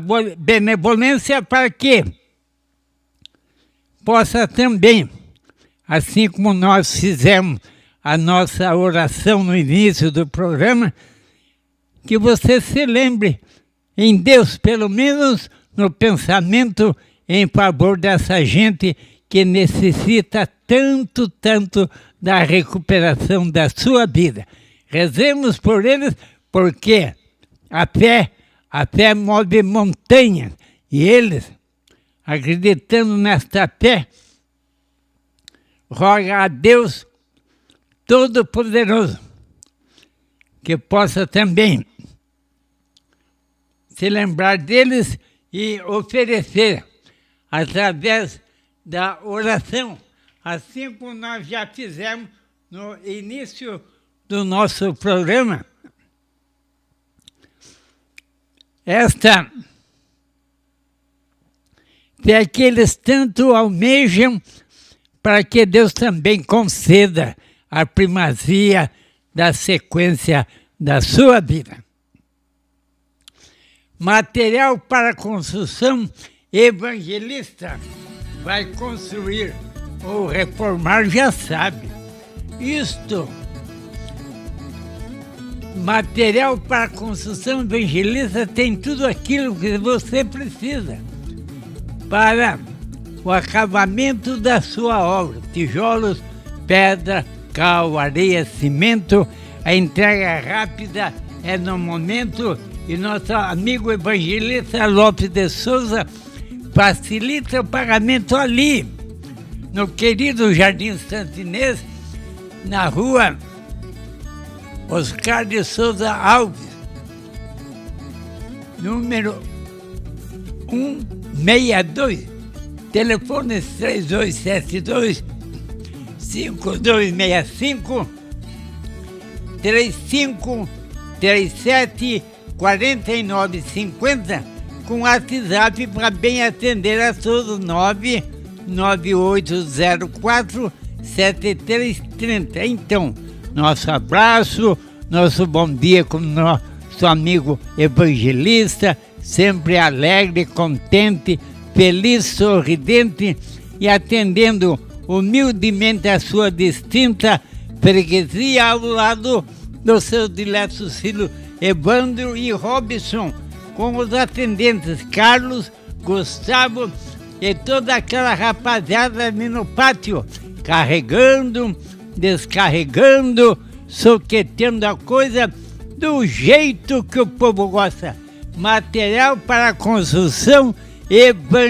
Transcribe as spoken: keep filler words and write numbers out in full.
benevolência para que possa também, assim como nós fizemos a nossa oração no início do programa, que você se lembre em Deus, pelo menos no pensamento em favor dessa gente que necessita tanto, tanto da recuperação da sua vida. Rezemos por eles, porque a fé, a fé move montanhas, e eles, acreditando nesta fé, roga a Deus Todo-Poderoso que possa também se lembrar deles e oferecer através da oração, assim como nós já fizemos no início do nosso programa, esta fé que eles tanto almejam, para que Deus também conceda a primazia da sequência da sua vida. Material para construção evangelista vai construir ou reformar, já sabe. Isto, material para construção evangelista tem tudo aquilo que você precisa para o acabamento da sua obra: tijolos, pedra, cal, areia, cimento. A entrega rápida é no momento, e nosso amigo evangelista Lopes de Souza facilita o pagamento ali, no querido Jardim Santo Inês, na rua Oscar de Souza Alves, número cento e sessenta e dois, telefone três dois sete dois, cinco dois seis cinco, três cinco três sete, quatro nove cinco zero, com WhatsApp para bem atender a todos, nove nove oito zero quatro sete três três zero. Então, nosso abraço, nosso bom dia com nosso amigo evangelista, sempre alegre, contente, feliz, sorridente e atendendo humildemente a sua distinta freguesia ao lado dos seus diletos filhos Evandro e Robson, com os atendentes Carlos, Gustavo e toda aquela rapaziada ali no pátio, carregando, descarregando, soqueteando a coisa do jeito que o povo gosta. Material para construção evangelística.